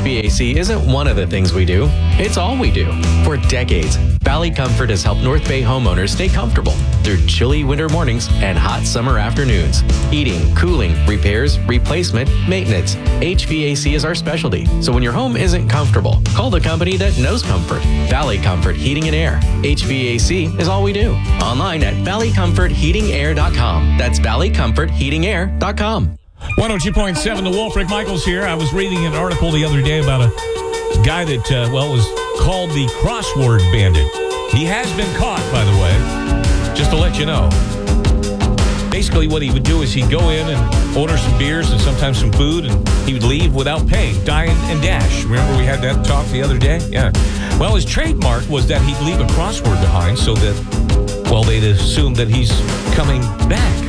HVAC isn't one of the things we do, it's all we do. For decades, Valley Comfort has helped North Bay homeowners stay comfortable through chilly winter mornings and hot summer afternoons. Heating, cooling, repairs, replacement, maintenance. HVAC is our specialty. So when your home isn't comfortable, call the company that knows comfort. Valley Comfort Heating and Air. HVAC is all we do. Online at valleycomfortheatingair.com. That's valleycomfortheatingair.com. 102.7 The Wolf. Rick Michaels here. I was reading an article the other day about a guy that, was called the Crossword Bandit. He has been caught, by the way, just to let you know. Basically, what he would do is he'd go in and order some beers and sometimes some food, and he would leave without paying, dine and dash. Remember we had that talk the other day? Yeah. Well, his trademark was that he'd leave a crossword behind so that, they'd assume that he's coming back.